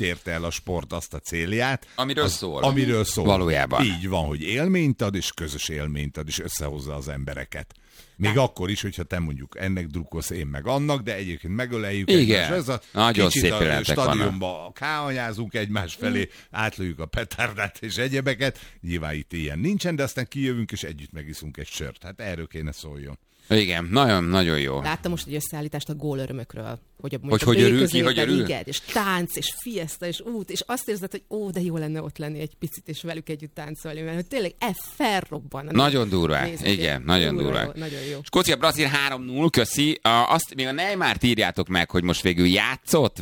itt érte el a sport azt a célját. Amiről szól. Amiről szól. Valójában. Így van, hogy élményt ad, és közös élményt ad, és összehozza az embereket. Még akkor is, hogyha te mondjuk ennek drukkolsz, én meg annak, de egyébként megöleljük igen. egymás. Nagyon kicsit szép a stadionba káanyázunk egymás felé, átlőjük a petárdát és egyebeket. Nyilván itt ilyen nincsen, de aztán kijövünk és együtt megiszunk egy sört. Hát erről kéne szóljon. Igen, nagyon jó. Láttam most egy összeállítást a gólörömökről. Hogy örül ki, hogy örül? Igen, és tánc, és fiesta, és út, és azt érzed, hogy de jó lenne ott lenni egy picit, és velük együtt táncolni, mert hogy tényleg felrobban. Nagyon durva, igen, nagyon durva. Nagyon jó. Skócia-Brazil 3-0, köszi. Azt még a Neymart írjátok meg, hogy most végül játszott,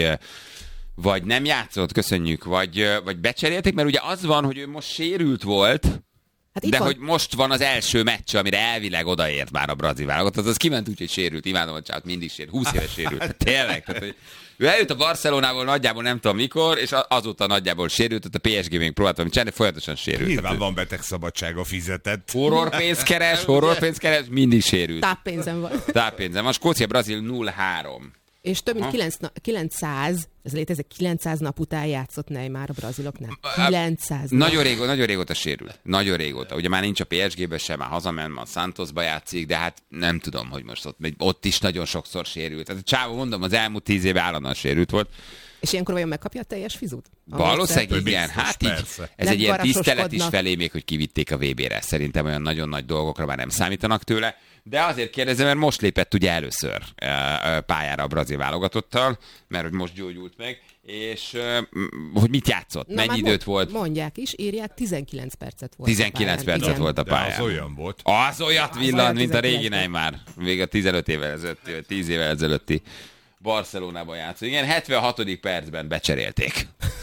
vagy nem játszott, köszönjük, vagy becserélték, mert ugye az van, hogy ő most sérült volt, hát de hogy most van az első meccs, amire elvileg odaért már a brazil válogatott, az kiment úgy, hogy sérült. Imádom, hogy csak mindig sérült. 20 éves sérült. Tehát tényleg. Tehát, hogy ő eljött a Barcelonából nagyjából nem tudom mikor, és azóta nagyjából sérült, tehát a PSG még próbáltam csinálni, folyamatosan sérült. Nyilván van betegszabadsága fizetett. Horrorpénzt keres, mindig sérült. Táppénzem van. Skócia-Brazil 0-3. És több mint 900, ez létezik, 900 nap után játszott Neymar a braziloknál. 900 nap. Nagyon régóta sérült. Nagyon régóta. Ugye már nincs a PSG-be sem, már hazament, már a Santosba játszik, de hát nem tudom, hogy most ott is nagyon sokszor sérült. Tehát Csávó, mondom, az elmúlt 10 évben állandóan sérült volt. És ilyenkor vajon megkapja a teljes fizut? Valószínűleg igen. Hát így, ez egy ilyen tisztelet is felé még, hogy kivitték a VB-re. Szerintem olyan nagyon nagy dolgokra már nem számítanak tőle. De azért kérdezem, mert most lépett ugye először pályára a brazil válogatottal, mert hogy most gyógyult meg, és hogy mit játszott, mennyi időt volt? Mondják is, írják, 19 percet volt 19 percet volt a pályán. De az olyan volt. Az olyat villant, mint a régi Neymar. Még a 15 évvel ezelőtti, 10 évvel ezelőtti Barcelonában játszó. Igen, 76. percben becserélték.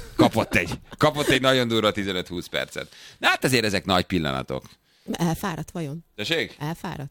Kapott egy nagyon durva 15-20 percet. Na hát azért ezek nagy pillanatok. Elfáradt vajon? Tessék? Elfáradt?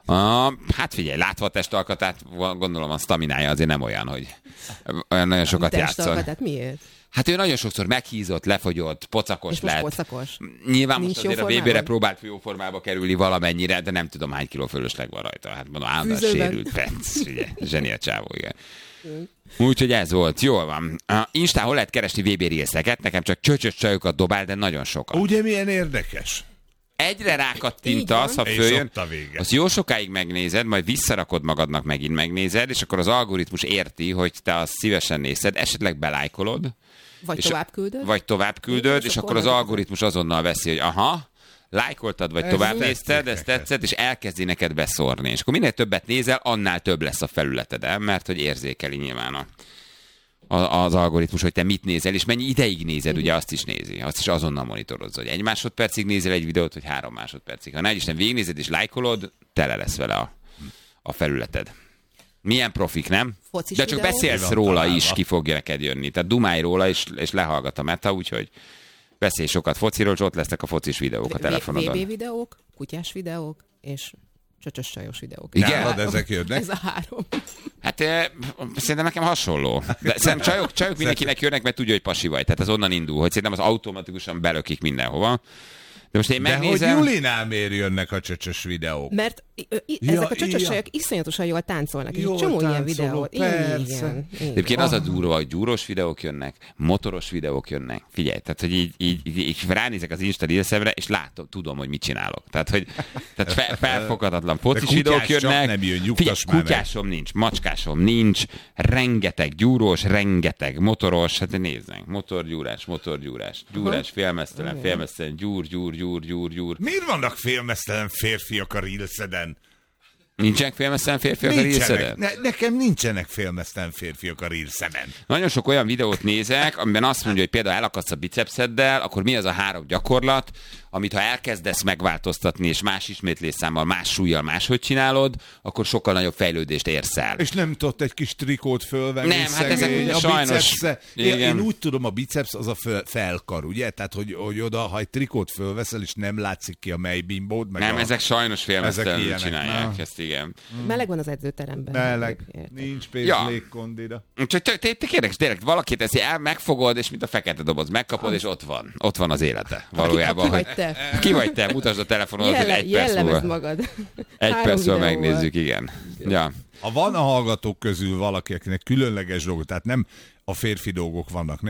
Hát figyelj, látva a testalkatát, gondolom a staminája azért nem olyan, hogy olyan nagyon sokat játszol. Testalkatát miért? Hát ő nagyon sokszor meghízott, lefogyott, pocakos és lett. Pocakos? Nyilván most azért a VB-re próbált jó formába kerülni valamennyire, de nem tudom hány kiló fölösleg van rajta. Hát mondom, állandóan sérült. Ugye, zseni a csávó, igen. Úgyhogy ez volt, jól van. Instán hol lehet keresni VB részeket? Nekem csak csöcsös csajokat dobál, de nagyon sokat. Ugye milyen érdekes? Egyre rákattintasz, ha följön, azt jó sokáig megnézed, majd visszarakod magadnak, megint megnézed, és akkor az algoritmus érti, hogy te azt szívesen nézed, esetleg belájkolod. Vagy tovább küldöd. És akkor az algoritmus azonnal veszi, hogy aha, lájkoltad, vagy tovább nézted, ez tetszett, és elkezdi neked beszórni. És akkor minél többet nézel, annál több lesz a felületeden, mert hogy érzékeli nyilván az algoritmus, hogy te mit nézel, és mennyi ideig nézed, ugye azt is nézi. Azt is azonnal monitorozza, hogy 1 másodpercig nézel egy videót, vagy 3 másodpercig. Ha ne Isten végignézed és lájkolod, tele lesz vele a felületed. Milyen profik, nem? Focis de csak videó? beszélsz róla is, ki fog neked jönni. Tehát dumálj róla, és lehallgat a meta, úgyhogy beszélj sokat fociról, és ott lesznek a focis videók a telefonodon. VB videók, kutyás videók, és csöcsös sajos videók. Igen, ezek jönnek. Ez a 3. Hát szerintem nekem hasonló. De szerintem csajok mindenkinek jönnek, mert tudja, hogy pasi vagy. Tehát az onnan indul, hogy szerintem az automatikusan belökik mindenhova. De most én megnézem... De hogy Julinál miért jönnek a csöcsös videók? Mert ezek a csöcsös sajok iszonyatosan jól táncolnak. És csomó ilyen videót. Igen. Egyébként az a durva, hogy gyúrós videók jönnek, motoros videók jönnek. Figyelj, tehát hogy így ránézek az Insta Reelsemre, és látom, tudom, hogy mit csinálok. Tehát felfoghatatlan focis videók jönnek. Nem jön, figyelj, kutyásom nincs, macskásom nincs, rengeteg gyúrós, rengeteg motoros, hát nézzünk, motorgyúrás, félmeztelen, gyúr. Miért vannak félmeztelen férfiak a Reelseden? Nincsenek félmeztelen férfiak a Reelseden? Nekem nincsenek félmeztelen férfiak a Reelseden. Nagyon sok olyan videót nézek, amiben azt mondja, hogy például elakadsz a bicepszeddel, akkor mi az a 3 gyakorlat, amit ha elkezdesz megváltoztatni, és más ismétlésszámmal, más súlyjal máshogy csinálod, akkor sokkal nagyobb fejlődést érsz el. És nem tudod egy kis trikót fölvenni? Nem, hát ezek sajnos. Én úgy tudom, a biceps az a felkar, ugye? Tehát, hogy oda, ha egy trikót fölveszel, és nem látszik ki a mélybimbód. Nem, ezek sajnos félmeztelenül csinálják ezt, igen. Meleg van az edzőteremben. Meleg. Nincs pénz légkondira. Úgyhogy te kérdés, tényleg valakit ezt megfogod, és mint a fekete doboz, megkapod, és ott van. Ott van az élete. Valójában. Ki vagy te? Mutasd a telefonodat, hogy 1 perc múlva. Magad. 1 perc múlva megnézzük, igen. Ja. Ha van a hallgatók közül valaki, akinek különleges dolgok, tehát nem a férfi dolgok vannak,